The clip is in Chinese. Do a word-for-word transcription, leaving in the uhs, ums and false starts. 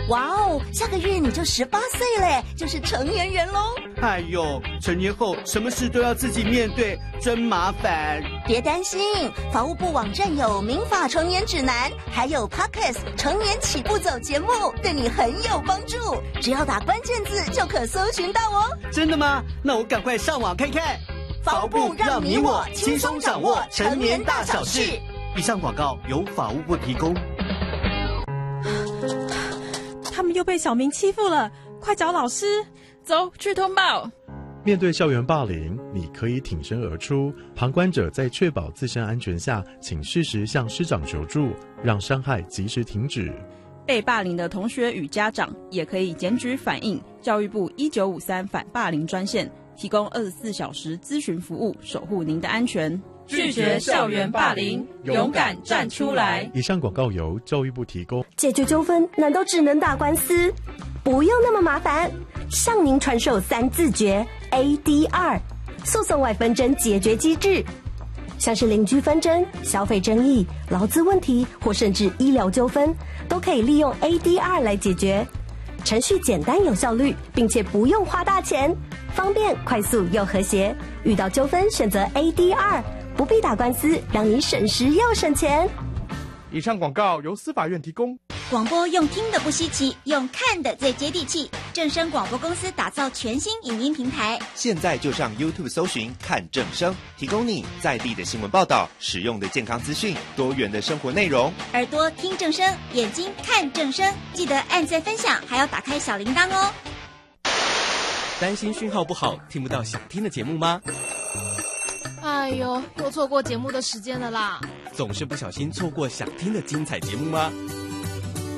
哇哦，下个月你就十八岁嘞，就是成年人喽。 哎呦，成年后什么事都要自己面对，真麻烦。 别担心，法务部网站有民法成年指南，还有 Podcast 成年起步走节目，对你很有帮助。只要打关键字就可搜寻到哦。 真的吗？那我赶快上网看看。 法务部让你我轻松掌握成年大小事。 以上广告由法务部提供。 他们又被小明欺负了，快找老师！ 走去通报。 面对校园霸凌，你可以挺身而出，旁观者在确保自身安全下，请适时向师长求助，让伤害及时停止。 被霸凌的同学与家长也可以检举反映教育部一九五三反霸凌专线，提供二十四小时咨询服务，守护您的安全。 拒绝校园霸凌，勇敢站出来。 以上广告由教育部提供。 解决纠纷难道只能打官司？不用那么麻烦，向您传授三字诀 A D R 诉讼外纷争解决机制，像是邻居纷争、消费争议、劳资问题或甚至医疗纠纷，都可以利用 A D R 来解决。程序简单有效率，并且不用花大钱，方便快速又和谐。遇到纠纷选择 A D R， 不必打官司，让你省时又省钱。 以上广告由司法院提供。 广播用听的不稀奇，用看的最接地气。正声广播公司打造全新影音平台， 现在就上 YouTube 搜寻看正声，提供你在地的新闻报道、实用的健康资讯、多元的生活内容。 耳朵听正声，眼睛看正声，记得按赞分享，还要打开小铃铛哦。 担心讯号不好，听不到想听的节目吗？ 哎呦，又错过节目的时间了啦！ 总是不小心错过想听的精彩节目吗？